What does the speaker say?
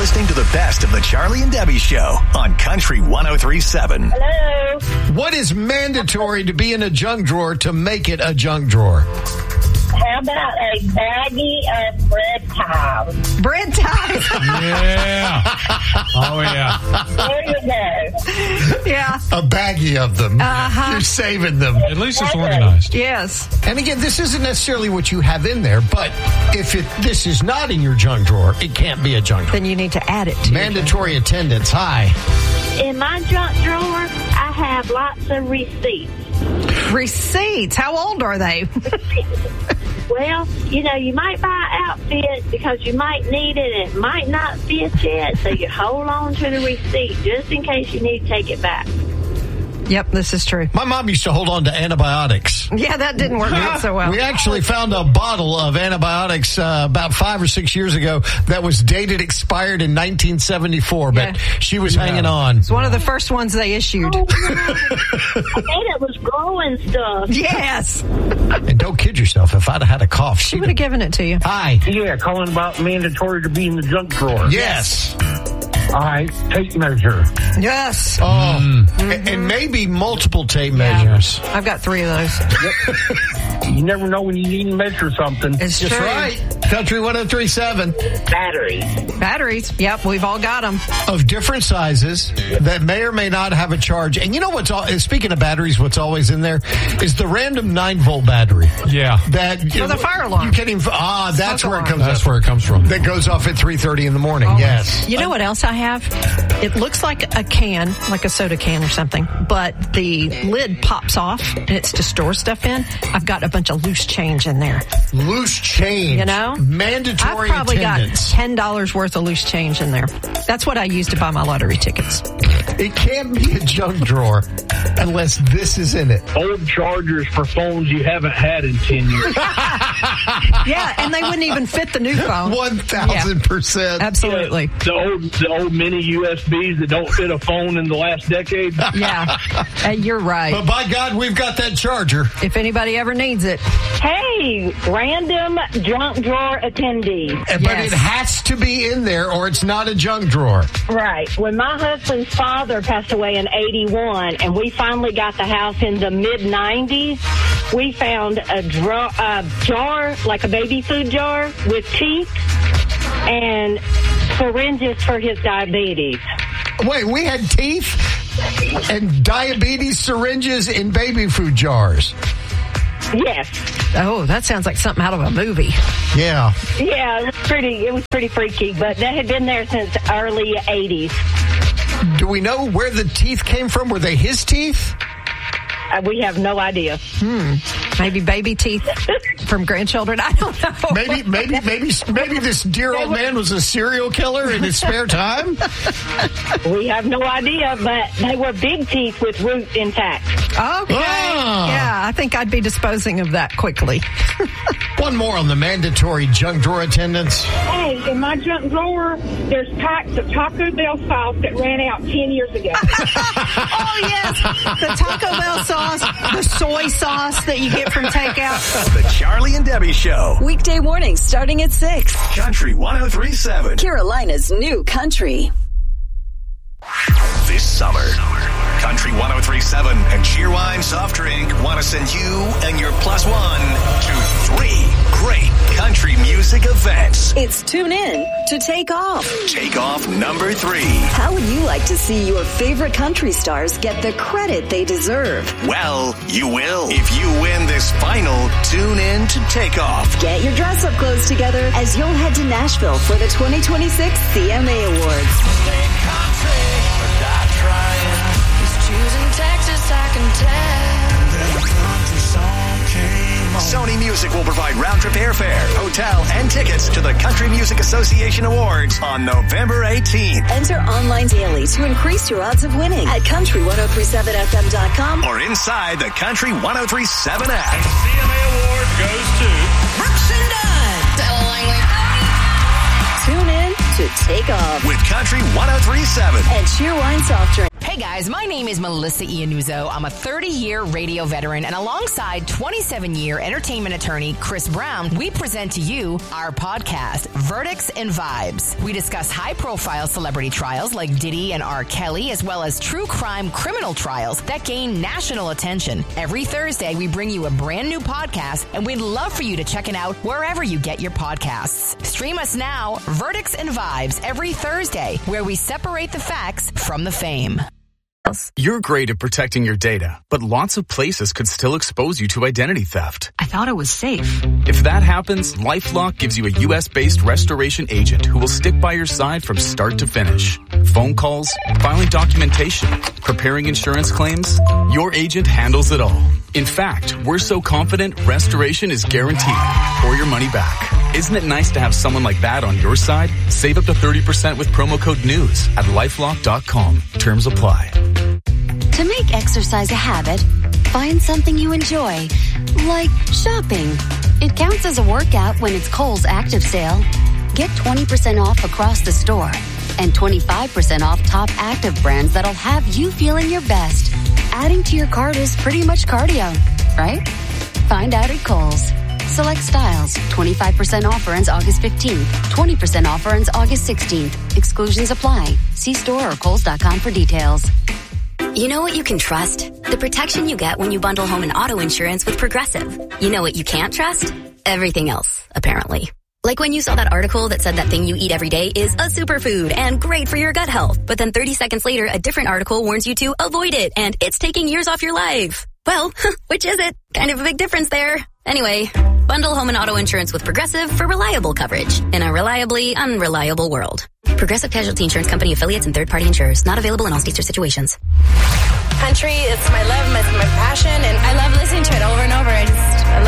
listening to the best of the Charlie and Debbie Show on Country 103.7. Hello. What is mandatory to be in a junk drawer to make it a junk drawer? How about a baggie of bread ties? Bread ties. Yeah. Oh, yeah. There you go. Yeah. A baggie of them. Uh-huh. You're saving them. At least it's organized. Yes. And again, this isn't necessarily what you have in there, but if this is not in your junk drawer, it can't be a junk drawer. Then you need to add it to Mandatory attendance. Hi. In my junk drawer, I have lots of receipts. Receipts. How old are they? Well, you might buy an outfit because you might need it and it might not fit yet, so you hold on to the receipt just in case you need to take it back. Yep, this is true. My mom used to hold on to antibiotics. Yeah, that didn't work out so well. We actually found a bottle of antibiotics about 5 or 6 years ago that was dated expired in 1974, but she was hanging on. It's one of the first ones they issued. I think it was growing stuff. Yes. And don't kid yourself, if I'd have had a cough, She would have given it to you. Hi. Yeah, calling about mandatory to be in the junk drawer. Yes. All right, tape measure. Yes. Oh, and maybe multiple tape measures. I've got 3 of those. You never know when you need to measure something. It's That's true. right. Country 103.7. Batteries. Yep, we've all got them. Of different sizes that may or may not have a charge. And you know speaking of batteries, what's always in there is the random 9-volt battery. Yeah. That For the fire alarm. You can't even, that's where it comes That's where it comes from. That goes off at 3:30 in the morning. Always. Yes. You know what else I have? It looks like a can, like a soda can or something, but the lid pops off and it's to store stuff in. I've got a bunch of loose change in there. Loose change. Mandatory I've probably attendance. got $10 worth of loose change in there. That's what I use to buy my lottery tickets. It can't be a junk drawer unless this is in it. Old chargers for phones you haven't had in 10 years. Yeah, and they wouldn't even fit the new phone. 1,000%. Absolutely. The old mini USBs that don't fit a phone in the last decade. Yeah, you're right. But by God, we've got that charger. If anybody ever needs it. Hey, random junk drawer attendee. But it has to be in there or it's not a junk drawer. Right. When my husband's father passed away in 81 and we finally got the house in the mid-90s, we found a jar, like a baby food jar, with teeth and syringes for his diabetes. Wait, we had teeth and diabetes syringes in baby food jars. Yes. Oh, that sounds like something out of a movie. Yeah. Yeah, it was pretty freaky, but that had been there since early 80s. Do we know where the teeth came from? Were they his teeth? We have no idea. Maybe baby teeth from grandchildren. I don't know. Maybe this dear old man was a serial killer in his spare time. We have no idea, but they were big teeth with roots intact. Okay. Yeah, I think I'd be disposing of that quickly. One more on the mandatory junk drawer attendance. Hey, in my junk drawer, there's packs of Taco Bell sauce that ran out 10 years ago. Oh, yes. The Taco Bell sauce, the soy sauce that you get from takeout. The Charlie and Debbie Show. Weekday mornings starting at 6. Country 103.7. Carolina's new country. This summer, Country 103.7 and Cheerwine Soft Drink want to send you and your plus one to 3 great country music events. It's Tune In to Take Off. Take Off number 3. How would you like to see your favorite country stars get the credit they deserve? Well, you will if you win this final Tune In to Take Off. Get your dress-up clothes together as you'll head to Nashville for the 2026 CMA Awards. Sony Music will provide round-trip airfare, hotel, and tickets to the Country Music Association Awards on November 18th. Enter online daily to increase your odds of winning at country1037fm.com or inside the Country 103.7 app. And the CMA Award goes to Brooks and Dunn. Tune in to Take Off with Country 103.7 and Cheerwine Soft Drink. Hey guys, my name is Melissa Iannuzzo. I'm a 30-year radio veteran, and alongside 27-year entertainment attorney Chris Brown, we present to you our podcast, Verdicts and Vibes. We discuss high-profile celebrity trials like Diddy and R. Kelly, as well as true crime criminal trials that gain national attention. Every Thursday, we bring you a brand new podcast, and we'd love for you to check it out wherever you get your podcasts. Stream us now, Verdicts and Vibes, every Thursday, where we separate the facts from the fame. You're great at protecting your data, but lots of places could still expose you to identity theft. I thought it was safe. If that happens, LifeLock gives you a U.S.-based restoration agent who will stick by your side from start to finish. Phone calls, filing documentation, preparing insurance claims, your agent handles it all. In fact, we're so confident restoration is guaranteed or your money back. Isn't it nice to have someone like that on your side? Save up to 30% with promo code NEWS at LifeLock.com. Terms apply. To make exercise a habit, find something you enjoy, like shopping. It counts as a workout when it's Kohl's Active Sale. Get 20% off across the store and 25% off top active brands that'll have you feeling your best. Adding to your cart is pretty much cardio, right? Find out at Kohl's. Select styles. 25% offer ends August 15th. 20% offer ends August 16th. Exclusions apply. See store or Kohls.com for details. You know what you can trust? The protection you get when you bundle home and auto insurance with Progressive. You know what you can't trust? Everything else, apparently. Like when you saw that article that said that thing you eat every day is a superfood and great for your gut health. But then 30 seconds later, a different article warns you to avoid it and it's taking years off your life. Well, which is it? Kind of a big difference there. Anyway, bundle home and auto insurance with Progressive for reliable coverage in a reliably unreliable world. Progressive Casualty Insurance Company affiliates and third-party insurers. Not available in all states or situations. Country, it's my love, my passion, and I love listening to it over and over. I love